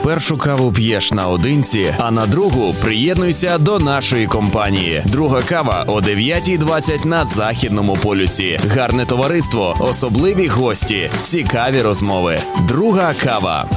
першу каву п'єш наодинці, а на другу приєднуйся до нашої компанії. Друга кава о 9:20 на Західному полюсі. Гарне товариство, особливі гості, цікаві розмови. Друга кава.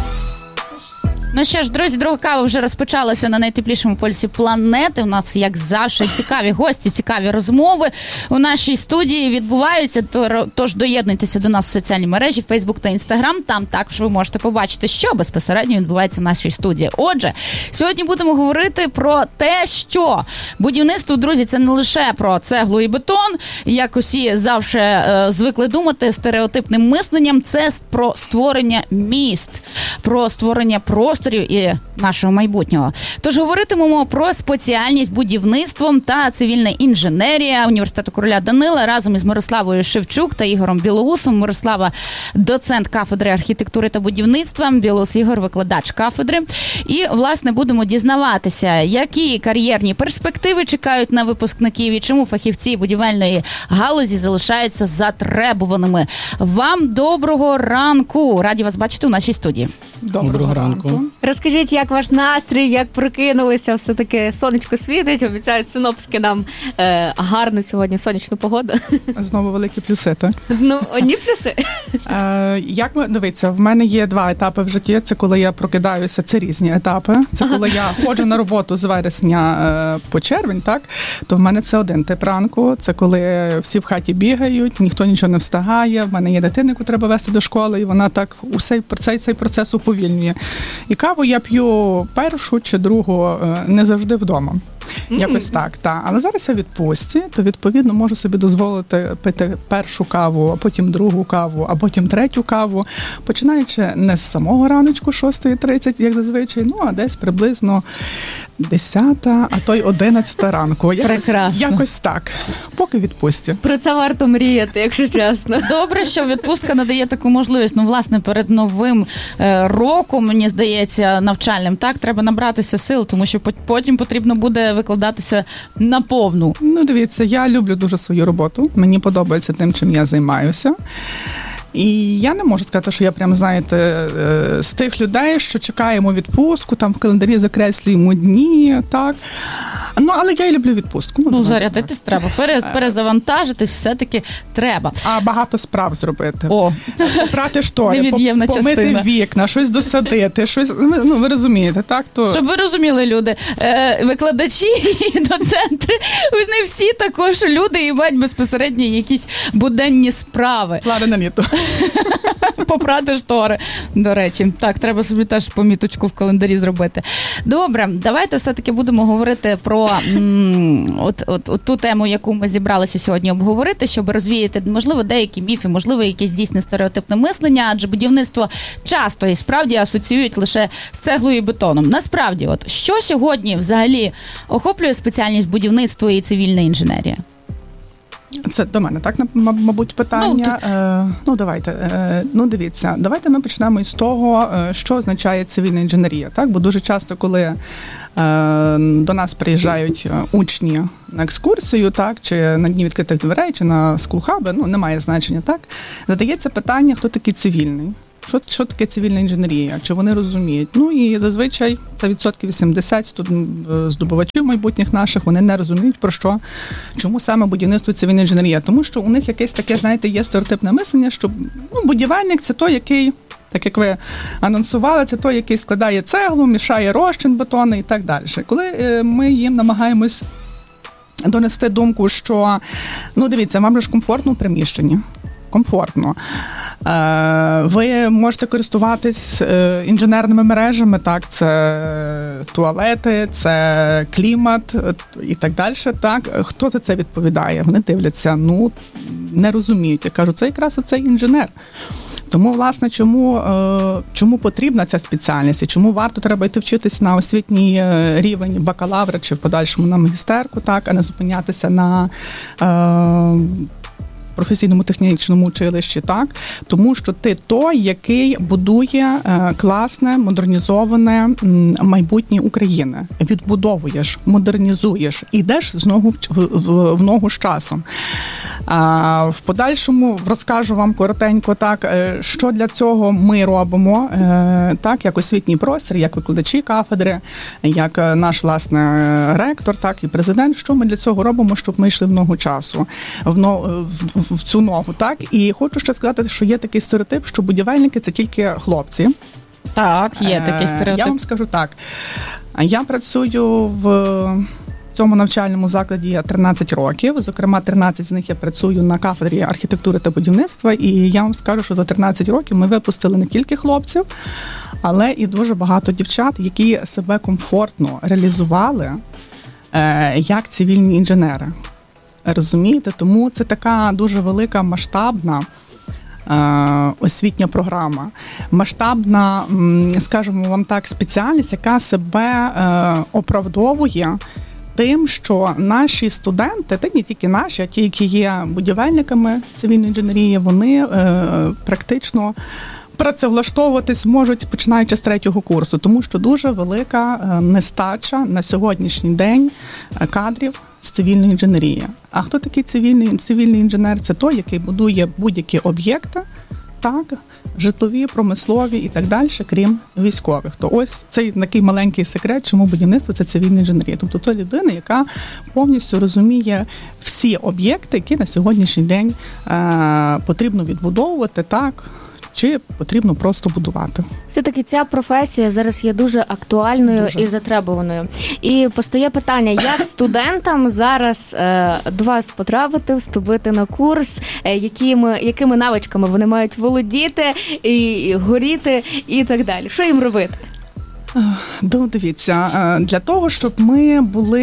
Ну що ж, друзі, друга кава вже розпочалася на найтеплішому полюсі планети. У нас, як завжди, цікаві гості, цікаві розмови у нашій студії відбуваються. Тож доєднуйтеся до нас в соціальні мережі, Facebook та Instagram. Там також ви можете побачити, що безпосередньо відбувається в нашій студії. Отже, сьогодні будемо говорити про те, що будівництво, друзі, це не лише про цеглу і бетон, як усі завжди звикли думати стереотипним мисленням. Це про створення міст, про створення просторів і нашого майбутнього. Тож говоритимемо про спеціальність будівництвом та цивільна інженерія Університету короля Данила разом із Мирославою Шевчук та Ігорем Білоусом. Мирослава – доцент кафедри архітектури та будівництва, Білоус Ігор – викладач кафедри. І, власне, будемо дізнаватися, які кар'єрні перспективи чекають на випускників і чому фахівці будівельної галузі залишаються затребуваними. Вам доброго ранку! Раді вас бачити у нашій студії. Доброго ранку. Розкажіть, як ваш настрій, як прокинулися, все-таки сонечко світить, обіцяють синоптики нам гарну сьогодні сонячну погоду. Знову великі плюси, так? Ну, одні плюси. Дивіться, в мене є два етапи в житті. Це коли я прокидаюся, це різні етапи. Це коли я ходжу на роботу з вересня по червень, так? То в мене це один тип ранку. Це коли всі в хаті бігають, ніхто нічого не встигає. В мене є дитина, яку треба вести до школи, і вона так цей процес уповільнює. І каву я п'ю першу чи другу не завжди вдома. Якось так, так. Але зараз я в відпустці, то відповідно можу собі дозволити пити першу каву, а потім другу каву, а потім третю каву, починаючи не з самого раночку 6:30, як зазвичай, а десь приблизно 10, а то й 11 ранку. Якось так, поки в відпустці. Про це варто мріяти, якщо чесно. Добре, що відпустка надає таку можливість. Власне, перед новим роком, мені здається, навчальним, так, треба набратися сил, тому що потім потрібно буде викладатися наповну. Дивіться, я люблю дуже свою роботу. Мені подобається тим, чим я займаюся. І я не можу сказати, що я прям, знаєте, з тих людей, що чекаємо відпустку, там в календарі закреслюємо дні, так. Але я і люблю відпустку. Зарядитись треба, перезавантажитись все-таки треба. А багато справ зробити. Попрати штори, невід'ємна помити частина. вікна, щось досадити, щось, ви розумієте, так? Щоб ви розуміли, люди, викладачі і доцентри, вони всі також люди і мають безпосередньо якісь буденні справи. Плани на літо. Попрати штори, до речі. Так, треба собі теж поміточку в календарі зробити. Добре, давайте все-таки будемо говорити про ту тему, яку ми зібралися сьогодні обговорити, щоб розвіяти, можливо, деякі міфи, можливо, якесь дійсне стереотипне мислення, адже будівництво часто і справді асоціюють лише з цеглою і бетоном. Насправді, що сьогодні взагалі охоплює спеціальність будівництва і цивільна інженерія? Це до мене, так, мабуть, питання. Давайте. Дивіться, давайте ми почнемо із того, що означає цивільна інженерія, так? Бо дуже часто, коли до нас приїжджають учні на екскурсію, так, чи на дні відкритих дверей, чи на скулхаби, немає значення, так? Задається питання, хто такий цивільний. Що таке цивільна інженерія? Чи вони розуміють? І зазвичай це 80% здобувачів майбутніх наших, вони не розуміють про що. Чому саме будівництво цивільна інженерія? Тому що у них якесь таке, знаєте, є стереотипне мислення, що будівельник – це той, який, так як ви анонсували, це той, який складає цеглу, мішає розчин бетону і так далі. Коли ми їм намагаємось донести думку, що, дивіться, вам же ж комфортно в приміщенні. Комфортно. Ви можете користуватись інженерними мережами, так, це туалети, це клімат і так далі, так. Хто за це відповідає? Вони дивляться, не розуміють. Я кажу, це якраз оцей інженер. Тому, власне, чому потрібна ця спеціальність і чому треба йти вчитись на освітній рівень бакалавра чи в подальшому на магістерку, так, а не зупинятися на професійному технічному училищі, так? Тому що ти той, який будує класне, модернізоване майбутнє України. Відбудовуєш, модернізуєш, ідеш знову в ногу з часом. В подальшому розкажу вам коротенько, так, що для цього ми робимо, так, як освітній простір, як викладачі кафедри, як наш, власне, ректор, так, і президент, що ми для цього робимо, щоб ми йшли в ногу часу, в цю ногу, так. І хочу ще сказати, що є такий стереотип, що будівельники – це тільки хлопці. Так, є такий стереотип. Я вам скажу так, я працюю в цьому навчальному закладі 13 років, зокрема 13 з них я працюю на кафедрі архітектури та будівництва, і я вам скажу, що за 13 років ми випустили не тільки хлопців, але і дуже багато дівчат, які себе комфортно реалізували як цивільні інженери. Розумієте? Тому це така дуже велика масштабна освітня програма, масштабна, скажімо вам так, спеціальність, яка себе оправдовує тим, що наші студенти, та не тільки наші, а ті, які є будівельниками цивільної інженерії, вони практично працевлаштовуватись можуть, починаючи з 3-го курсу, тому що дуже велика нестача на сьогоднішній день кадрів з цивільної інженерії. А хто такий цивільний інженер? Це той, який будує будь-які об'єкти, так, житлові, промислові і так далі, крім військових. То ось цей такий маленький секрет, чому будівництво – це цивільна інженерія. Тобто то людина, яка повністю розуміє всі об'єкти, які на сьогоднішній день потрібно відбудовувати, так, чи потрібно просто будувати. Все-таки ця професія зараз є дуже актуальною і затребуваною. І постає питання, як студентам зараз до вас потрапити, вступити на курс, якими навичками вони мають володіти, і горіти і так далі. Що їм робити? Дивіться, для того, щоб ми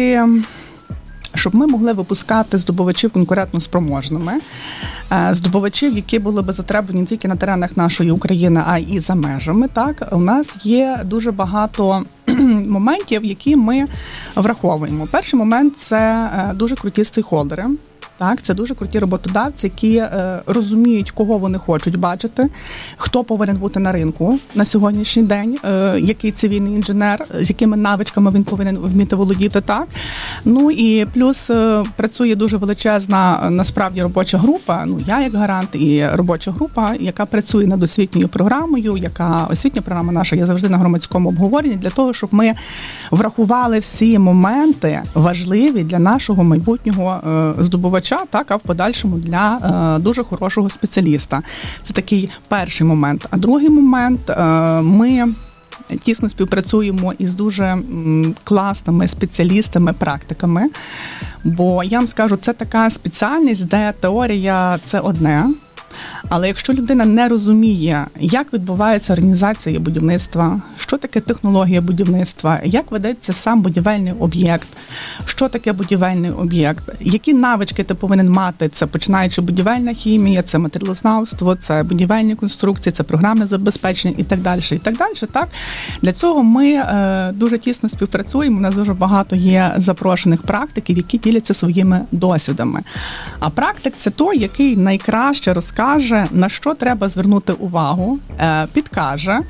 могли випускати здобувачів конкурентно спроможними, здобувачів, які були би затребувані не тільки на теренах нашої України, а й за межами. Так, у нас є дуже багато моментів, які ми враховуємо. Перший момент – це дуже круті стейкхолдери. Так, це дуже круті роботодавці, які розуміють, кого вони хочуть бачити, хто повинен бути на ринку на сьогоднішній день, який цивільний інженер, з якими навичками він повинен вміти володіти, так. Ну і плюс працює дуже величезна, насправді, робоча група, ну я як гарант і робоча група, яка працює над освітньою програмою, освітня програма наша є завжди на громадському обговоренні, для того, щоб ми врахували всі моменти важливі для нашого майбутнього здобувача, так, а в подальшому для дуже хорошого спеціаліста. Це такий перший момент. А другий момент, ми тісно співпрацюємо із дуже класними спеціалістами, практиками, бо я вам скажу, це така спеціальність, де теорія – це одне, але якщо людина не розуміє, як відбувається організація будівництва, що таке технологія будівництва, як ведеться сам будівельний об'єкт, що таке будівельний об'єкт, які навички ти повинен мати, це починаючи будівельна хімія, це матеріалознавство, це будівельні конструкції, це програмне забезпечення і так далі, і так далі. Так? Для цього ми дуже тісно співпрацюємо, у нас дуже багато є запрошених практиків, які діляться своїми досвідами. А практик – це той, який найкраще розкаже, на що треба звернути увагу, підкаже,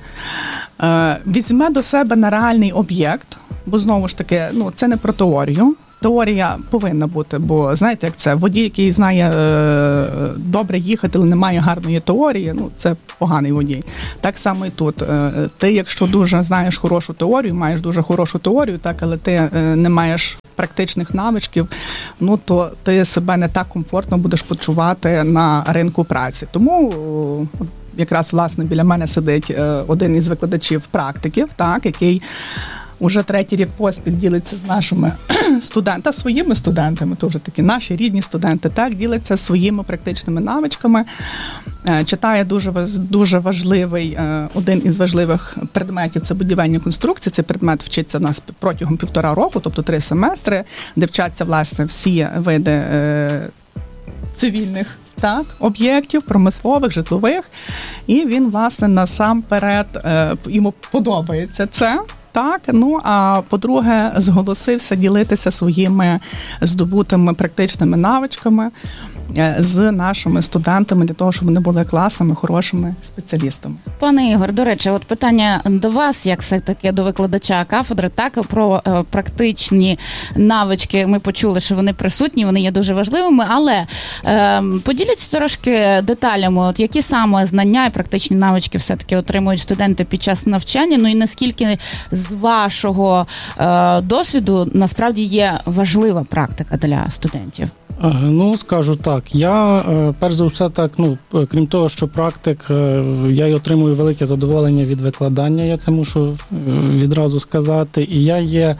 візьме до себе на реальний об'єкт, бо знову ж таки, ну, це не про теорію. Теорія повинна бути, бо знаєте, як це, водій, який знає добре їхати, але не має гарної теорії, ну, це поганий водій. Так само і тут. Ти, якщо дуже знаєш хорошу теорію, маєш дуже хорошу теорію, так, але ти не маєш практичних навичків, ну, то ти себе не так комфортно будеш почувати на ринку праці. Тому якраз, власне, біля мене сидить один із викладачів практиків, так, який уже 3-й рік поспіль ділиться з нашими студентами, своїми студентами, то вже такі наші рідні студенти, так, ділиться своїми практичними навичками, читає дуже важливий, один із важливих предметів – це будівельні конструкції. Цей предмет вчиться у нас протягом 1,5 року, тобто 3 семестри, де вчаться, власне, всі види цивільних, так, об'єктів, промислових, житлових, і він, власне, насамперед, йому подобається це. Так, ну, а по-друге, зголосився ділитися своїми здобутими практичними навичками з нашими студентами для того, щоб вони були класними, хорошими спеціалістами. Пане Ігор, до речі, от питання до вас, як все-таки до викладача кафедри, так, про практичні навички. Ми почули, що вони присутні, вони є дуже важливими, але поділіться трошки деталями, от які саме знання і практичні навички все-таки отримують студенти під час навчання, ну і наскільки з вашого досвіду насправді є важлива практика для студентів? Ну, скажу так, я, перш за все, так, крім того, що практик, я й отримую велике задоволення від викладання, я це мушу відразу сказати, і я є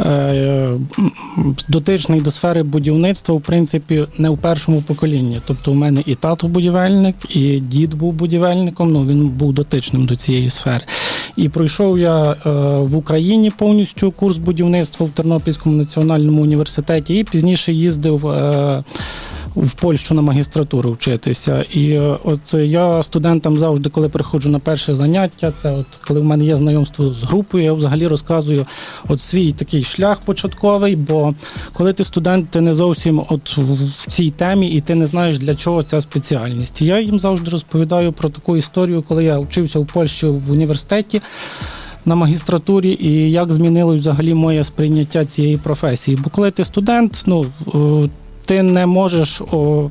дотичний до сфери будівництва, в принципі, не в першому поколінні. Тобто у мене і тато будівельник, і дід був будівельником, він був дотичним до цієї сфери. І пройшов я в Україні повністю курс будівництва в Тернопільському національному університеті і пізніше їздив в Польщу на магістратуру вчитися. І от я студентам завжди, коли приходжу на перше заняття, це от коли в мене є знайомство з групою, я взагалі розказую от свій такий шлях початковий, бо коли ти студент, ти не зовсім от в цій темі і ти не знаєш, для чого ця спеціальність. І я їм завжди розповідаю про таку історію, коли я вчився в Польщі в університеті на магістратурі, і як змінилось взагалі моє сприйняття цієї професії. Бо коли ти студент, ти не можеш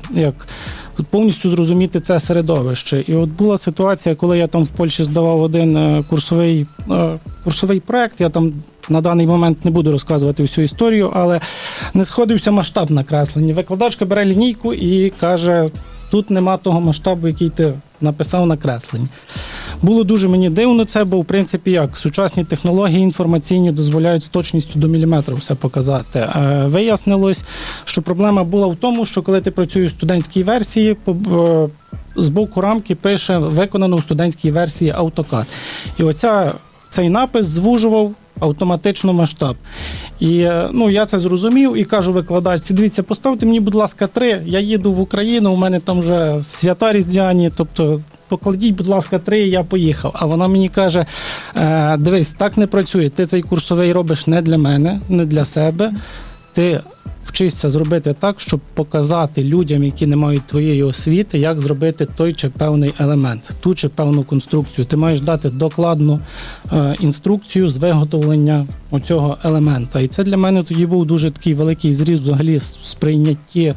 повністю зрозуміти це середовище. І от була ситуація, коли я там в Польщі здавав один курсовий проект, я там на даний момент не буду розказувати всю історію, але не сходився масштаб накреслення. Викладачка бере лінійку і каже, тут нема того масштабу, який ти написав на кресленні. Було дуже мені дивно це, бо, в принципі, як сучасні технології інформаційні дозволяють з точністю до міліметра все показати. Вияснилось, що проблема була в тому, що коли ти працюєш в студентській версії, з боку рамки пише «виконано в студентській версії AutoCAD». І цей напис звужував автоматично масштаб. І я це зрозумів і кажу викладачці, дивіться, поставте мені, будь ласка, 3, я їду в Україну, у мене там вже свята різдвяні, тобто покладіть, будь ласка, 3, і я поїхав. А вона мені каже, дивись, так не працює, ти цей курсовий робиш не для мене, не для себе, ти вчишся зробити так, щоб показати людям, які не мають твоєї освіти, як зробити той чи певний елемент, ту чи певну конструкцію. Ти маєш дати докладну інструкцію з виготовлення оцього елемента. І це для мене тоді був дуже такий великий зріз взагалі в сприйнятті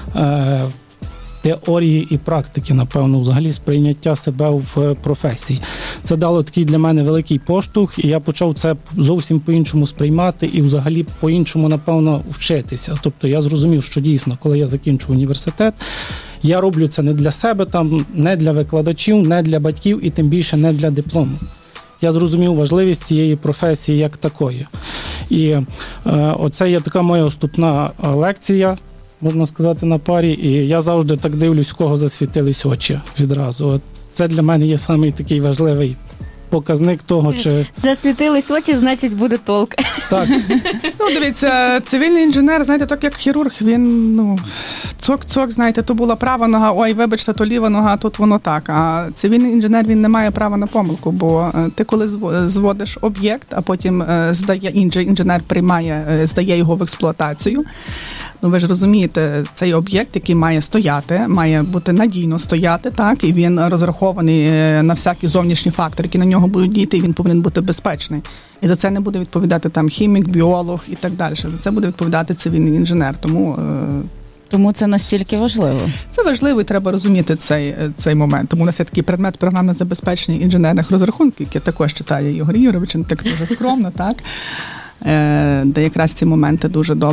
теорії і практики, напевно, взагалі сприйняття себе в професії. Це дало такий для мене великий поштовх, і я почав це зовсім по-іншому сприймати і взагалі по-іншому, напевно, вчитися. Тобто я зрозумів, що дійсно, коли я закінчу університет, я роблю це не для себе, не для викладачів, не для батьків і тим більше не для диплому. Я зрозумів важливість цієї професії як такої. І оце є така моя вступна лекція, можна сказати, на парі, і я завжди так дивлюсь, в кого засвітились очі відразу. От це для мене є самий такий важливий показник того, чи... Засвітились очі, значить буде толк. Так. Дивіться, цивільний інженер, знаєте, так як хірург, він, цок-цок, знаєте, то була права нога, ой, вибачте, то ліва нога, тут воно так. А цивільний інженер, він не має права на помилку, бо ти коли зводиш об'єкт, а потім інший інженер здає його в експлуатацію, ви ж розумієте, цей об'єкт, який має стояти, має бути надійно стояти, так, і він розрахований на всякі зовнішні фактори, які на нього будуть діяти, і він повинен бути безпечний. І за це не буде відповідати там хімік, біолог і так далі. За це буде відповідати цивільний інженер. Тому це настільки важливо. Це важливо, і треба розуміти цей момент. Тому у нас є такий предмет програмне забезпечення інженерних розрахунків, який також читає Ігор Юрович, так дуже скромно, так, де якраз ці моменти дуже добре